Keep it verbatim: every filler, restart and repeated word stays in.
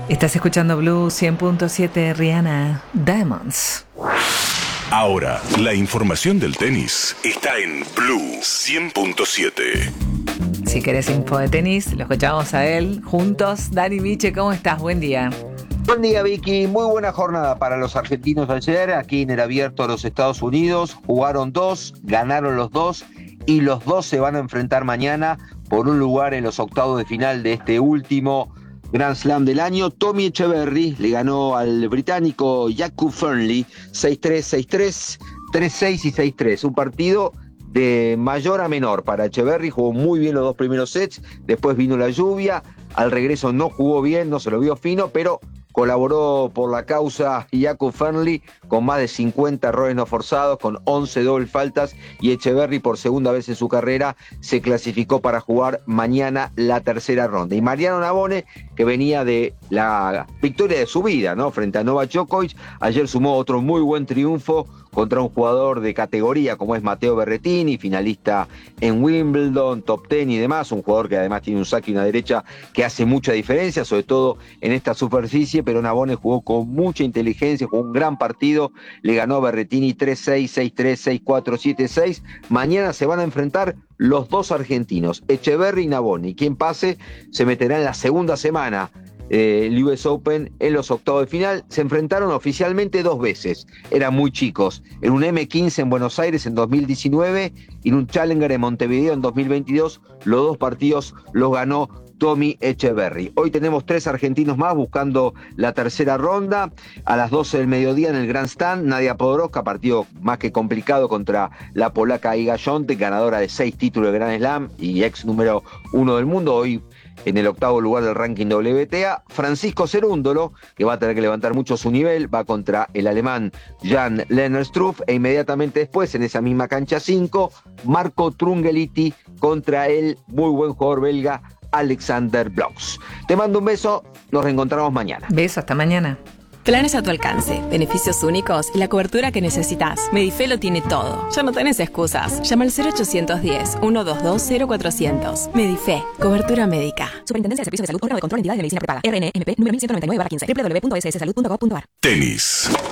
Estás escuchando Blue cien punto siete, Rihanna, Diamonds. Ahora, la información del tenis está en Blue cien punto siete. Si querés info de tenis, lo escuchamos a él juntos. Dani Miche, ¿cómo estás? Buen día. Buen día, Vicky. Muy buena jornada para los argentinos ayer, aquí en el Abierto de los Estados Unidos. Jugaron dos, ganaron los dos y los dos se van a enfrentar mañana por un lugar en los octavos de final de este último Grand Slam del año. Tommy Echeverry le ganó al británico Jacob Fernley seis tres, seis tres, tres seis y seis tres. Un partido de mayor a menor para Echeverry. Jugó muy bien los dos primeros sets, después vino la lluvia, al regreso no jugó bien, no se lo vio fino, pero colaboró por la causa Jacob Fernley con más de cincuenta errores no forzados, con once dobles faltas, y Echeverry por segunda vez en su carrera se clasificó para jugar mañana la tercera ronda. Y Mariano Navone, que venía de la victoria de su vida, ¿no?, frente a Novak Djokovic, ayer sumó otro muy buen triunfo contra un jugador de categoría como es Matteo Berrettini, finalista en Wimbledon, top ten y demás, un jugador que además tiene un saque y una derecha que hace mucha diferencia, sobre todo en esta superficie, pero Navone jugó con mucha inteligencia, jugó un gran partido, le ganó a Berrettini tres seis, seis tres, seis cuatro, siete seis. Mañana se van a enfrentar los dos argentinos, Echeverry y Navone, y quien pase se meterá en la segunda semana Eh, el U S Open en los octavos de final. Se enfrentaron oficialmente dos veces, eran muy chicos, en un eme quince en Buenos Aires en dos mil diecinueve y en un Challenger en Montevideo en dos mil veintidós. Los dos partidos los ganó Tommy Echeverry. Hoy tenemos tres argentinos más buscando la tercera ronda. A las doce del mediodía en el Grand Stand, Nadia Podoroska, partido más que complicado contra la polaca Iga Świątek, ganadora de seis títulos de Grand Slam y ex número uno del mundo, hoy en el octavo lugar del ranking W T A. Francisco Cerúndolo, que va a tener que levantar mucho su nivel, va contra el alemán Jan-Lennard Struff, e inmediatamente después, en esa misma cancha cinco, Marco Trungelliti contra el muy buen jugador belga Alexander Blox. Te mando un beso, nos reencontramos mañana. Beso, hasta mañana. Planes a tu alcance, beneficios únicos y la cobertura que necesitas. Medife lo tiene todo. Ya no tenés excusas. Llama al cero ochocientos diez, ciento veintidós, cero cuatrocientos. Medife, cobertura médica. Superintendencia de Servicios de Salud, órgano de control, entidad de medicina prepaga. R N M P número mil ciento noventa y nueve barra quince. doble u doble u doble u punto s s salud punto gov punto a r. Tenis.